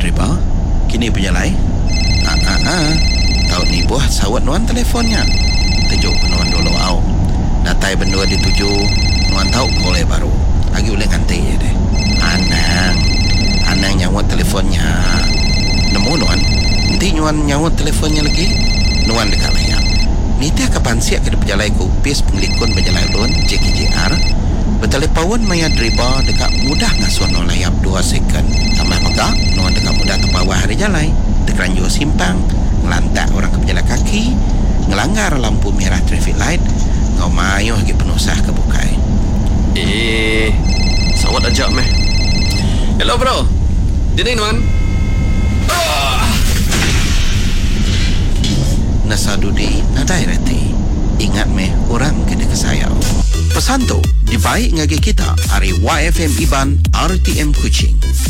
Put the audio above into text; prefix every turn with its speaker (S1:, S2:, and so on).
S1: driba kini penjalai tahu ni buah sawat nuan telefonnya tuju nuan dulu au datai bendua dituju nuan tahu boleh baru lagi boleh nganti ya deh anang nyawat teleponnya nemu nuan nanti nuan nyawat teleponnya lagi nuan dekat layar ni teh kapan siap ke penjalai kupis pengelikun penjalai lun JKJR bertelepon maya driba dekat mudah ngasuh no layap 2 second tambah maka nuan dekat mudah terbawah hari jalai tekeranjur simpang ngelantak orang ke pejalan kaki ngelanggar lampu merah traffic light ngau mayuh lagi penusah ke bukai
S2: sawat ajak meh. Hello bro, dini nuan.
S1: Nasadudi nadai reti ingat meh orang kena kesayang pesan tu dibaik ngagi kita hari YFM Iban RTM Kuching